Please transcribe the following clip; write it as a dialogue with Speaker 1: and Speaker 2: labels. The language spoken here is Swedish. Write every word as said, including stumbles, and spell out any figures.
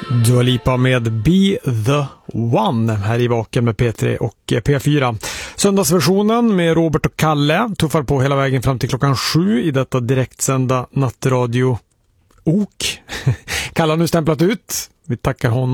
Speaker 1: Dua Lipa med Be the One här i Vaken med P tre och P fyra. Söndagsversionen med Robert och Kalle tuffar på hela vägen fram till klockan sju i detta direktsända nattradio Ok. Kalle har nu stämplat ut. Vi tackar honom